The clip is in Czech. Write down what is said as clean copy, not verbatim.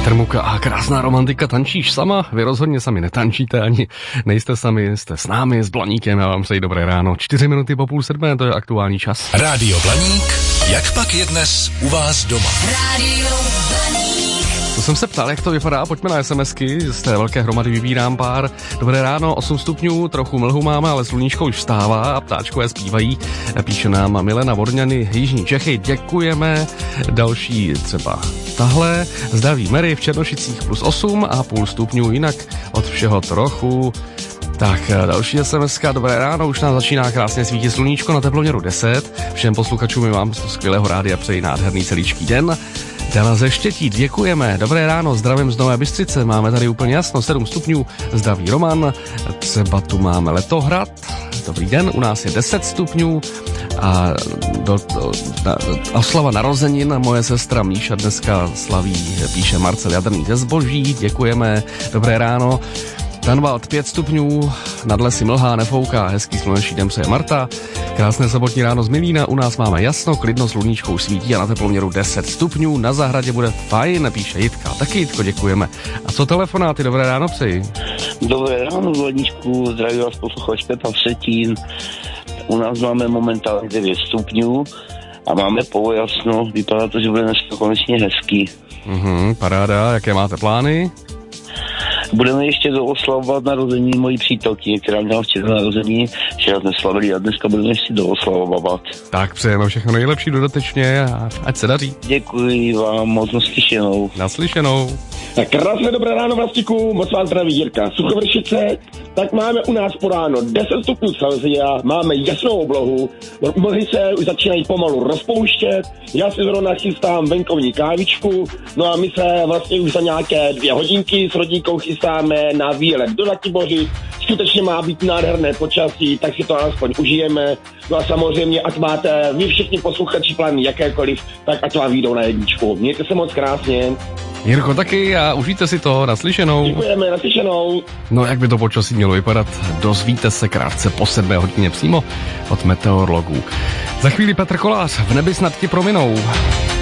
Petr Muka a krásná romantika. Tančíš sama? Vy rozhodně sami netančíte, ani nejste sami, jste s námi, s Blaníkem. Já vám přeji dobré ráno. 4 minuty po 6:30, to je aktuální čas. Rádio Blaník, jak pak je dnes u vás doma? Rádio Blaník. To jsem se ptal, jak to vypadá, pojďme na SMSky, z té velké hromady vybírám pár. Dobré ráno, 8 stupňů, trochu mlhu máme, ale sluníčko už vstává a ptáčkové zpívají. Píše nám Milena Vorňany, Jižní Čechy, děkujeme. Další třeba tahle, zdraví Mary v Černošicích +8,5 stupňů, jinak od všeho trochu. Tak, další SMSka, dobré ráno, už nám začíná krásně svítit sluníčko na teploměru 10. Všem posluchačům vám z skvělého rádia přeji nádherný celíčký den. Dana ze Štětí, děkujeme. Dobré ráno, zdravím z Nové Bystřice. Máme tady úplně jasno, 7 stupňů. Zdraví Roman. Třeba tu máme Letohrad. Dobrý den, u nás je 10 stupňů. A oslava narozenin. Moje sestra Míša dneska slaví, píše Marcel Jadrný ze Zboží. Děkujeme. Dobré ráno. Tanvald 5 stupňů, nad lesy mlhá, nefouká, hezký sluneční den přeje Marta. Krásné sobotní ráno z Milína, u nás máme jasno, klidno sluníčkou svítí a na teploměru 10 stupňů. Na zahradě bude fajn, píše Jitka. Taky Jitko, děkujeme. A co telefonáty, dobré ráno přeji. Dobré ráno, Vlaníčku, zdraví vás posluchač Pepa Vsetín. U nás máme momentálně 9 stupňů a máme polojasno, vypadá to, že bude dneska konečně hezký. Paráda, jaké máte plány? Budeme ještě dooslavovat narození mojí přítelkyně, která měla včera narození, včera jsme slavili a dneska budeme ještě dooslavovat. Tak přejeme všechno nejlepší dodatečně a ať se daří. Děkuji vám moc, naslyšenou. Naslyšenou. Tak krásné dobré ráno, Vlastiku, moc vám zdraví Jirka. Suchovršice, tak máme u nás po ráno 10 stupňů Celsia, máme jasnou oblohu, mlhy se už začínají pomalu rozpouštět, já si zrovna chystám venkovní kávičku, no a my se vlastně už za nějaké 2 hodinky s rodinkou chystáme na výlet do Ratiboři. Skutečně má být nádherné počasí, tak si to aspoň užijeme. No a samozřejmě, ať máte vy všichni posluchači plány jakékoliv, tak ať vám vyjdou na jedničku. Mějte se moc krásně. Jirko taky a užijte si to, naslyšenou. Děkujeme, naslyšenou. No jak by to počasí mělo vypadat, dozvíte se krátce po 7 hodině přímo od meteorologů. Za chvíli Petr Kolář, v nebi snad ti prominou.